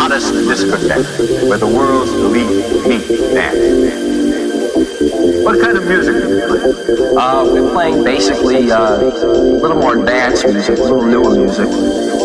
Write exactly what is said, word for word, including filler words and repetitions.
hottest discotheque where the world's elite meet dance. What kind of music do you play? Uh, we're playing basically uh, a little more dance music, a little newer music.